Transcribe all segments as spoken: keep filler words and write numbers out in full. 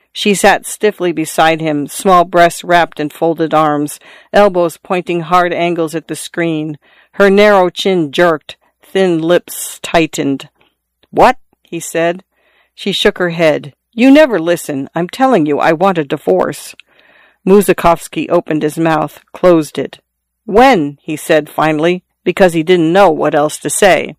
She sat stiffly beside him, small breasts wrapped in folded arms, elbows pointing hard angles at the screen. Her narrow chin jerked, thin lips tightened. "What?" he said. She shook her head. "You never listen. I'm telling you I want a divorce." Muzakovsky opened his mouth, closed it. "When?" he said finally, because he didn't know what else to say.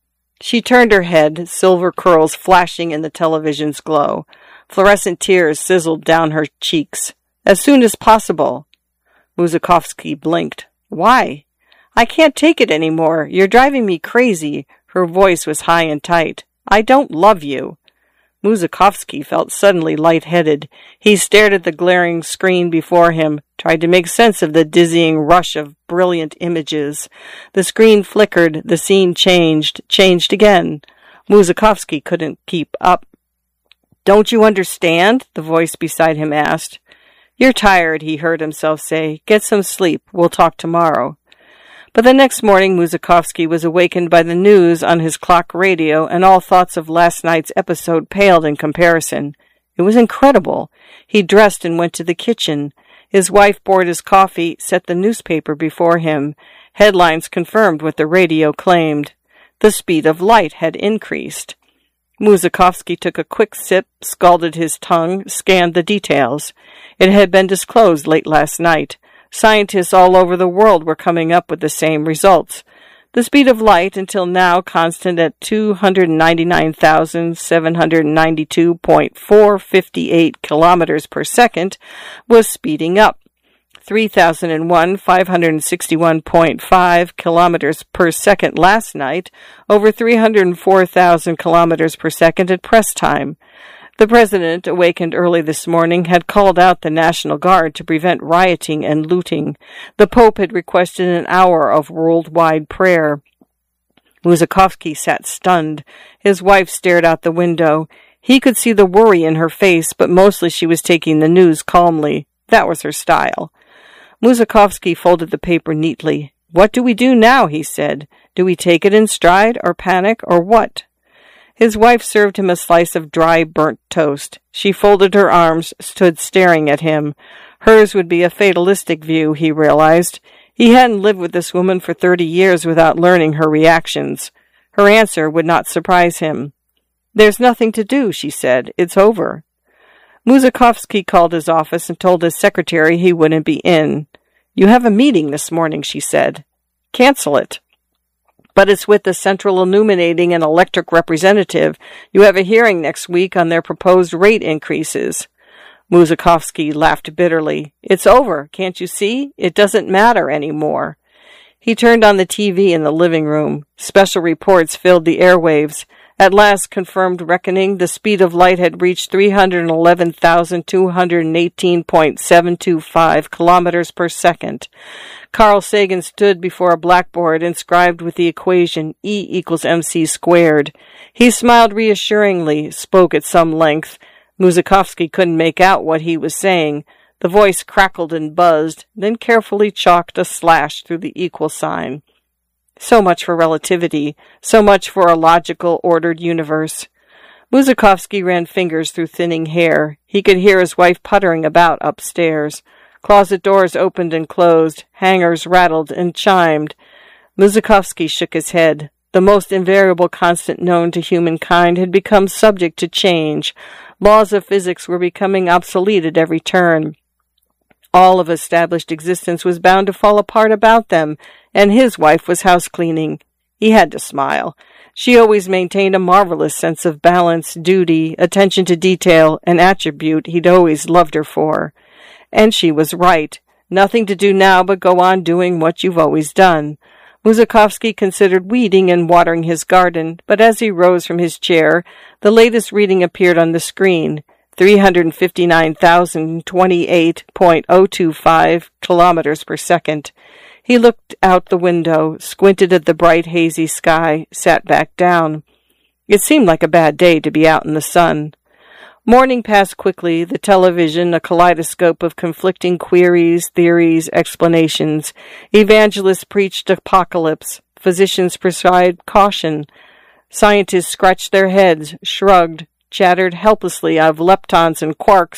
She turned her head, silver curls flashing in the television's glow. Fluorescent tears sizzled down her cheeks. "As soon as possible." Muzakovsky blinked. "Why?" "I can't take it any more. You're driving me crazy." Her voice was high and tight. "I don't love you." Muzakovsky felt suddenly lightheaded. He stared at the glaring screen before him, tried to make sense of the dizzying rush of brilliant images. The screen flickered, the scene changed, changed again. Muzakovsky couldn't keep up. "Don't you understand?" the voice beside him asked. "You're tired," he heard himself say. "Get some sleep. We'll talk tomorrow." But the next morning Muzakovsky was awakened by the news on his clock radio, and all thoughts of last night's episode paled in comparison. It was incredible. He dressed and went to the kitchen. His wife poured his coffee, set the newspaper before him. Headlines confirmed what the radio claimed. The speed of light had increased. Muzakovsky took a quick sip, scalded his tongue, scanned the details. It had been disclosed late last night. Scientists all over the world were coming up with the same results. The speed of light, until now constant at two hundred ninety-nine thousand seven hundred ninety-two point four five eight kilometers per second, was speeding up. three thousand one, five hundred sixty-one point five kilometers per second last night, over three hundred four thousand kilometers per second at press time. The president, awakened early this morning, had called out the National Guard to prevent rioting and looting. The Pope had requested an hour of worldwide prayer. Muzakovsky sat stunned. His wife stared out the window. He could see the worry in her face, but mostly she was taking the news calmly. That was her style. Muzakovsky folded the paper neatly. "What do we do now?" he said. "Do we take it in stride, or panic, or what?" His wife served him a slice of dry, burnt toast. She folded her arms, stood staring at him. Hers would be a fatalistic view, he realized. He hadn't lived with this woman for thirty years without learning her reactions. Her answer would not surprise him. "There's nothing to do," she said. "It's over." Muzakovsky called his office and told his secretary he wouldn't be in. "You have a meeting this morning," she said. "Cancel it." "But it's with the Central Illuminating and Electric Representative. You have a hearing next week on their proposed rate increases." Muzakovsky laughed bitterly. "It's over, can't you see? It doesn't matter anymore." He turned on the T V in the living room. Special reports filled the airwaves. At last confirmed reckoning, the speed of light had reached three hundred eleven thousand two hundred eighteen point seven two five kilometers per second. Carl Sagan stood before a blackboard inscribed with the equation E equals mc squared. He smiled reassuringly, spoke at some length. Muzakovsky couldn't make out what he was saying. The voice crackled and buzzed, then carefully chalked a slash through the equal sign. So much for relativity, so much for a logical, ordered universe. Muzakovsky ran fingers through thinning hair. He could hear his wife puttering about upstairs. Closet doors opened and closed. Hangers rattled and chimed. Muzakovsky shook his head. The most invariable constant known to humankind had become subject to change. Laws of physics were becoming obsolete at every turn. All of established existence was bound to fall apart about them, and his wife was house-cleaning. He had to smile. She always maintained a marvelous sense of balance, duty, attention to detail, an attribute he'd always loved her for. And she was right. Nothing to do now but go on doing what you've always done. Muzakovsky considered weeding and watering his garden, but as he rose from his chair, the latest reading appeared on the screen. three hundred fifty-nine thousand twenty-eight point oh two five kilometers per second. He looked out the window, squinted at the bright, hazy sky, sat back down. It seemed like a bad day to be out in the sun. Morning passed quickly, the television a kaleidoscope of conflicting queries, theories, explanations. Evangelists preached apocalypse. Physicians prescribed caution. Scientists scratched their heads, shrugged, chattered helplessly of leptons and quarks